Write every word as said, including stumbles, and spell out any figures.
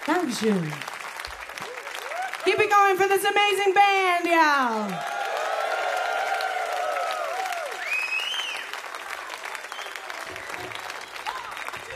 Dankeschön. Keep it going for this amazing band, y'all.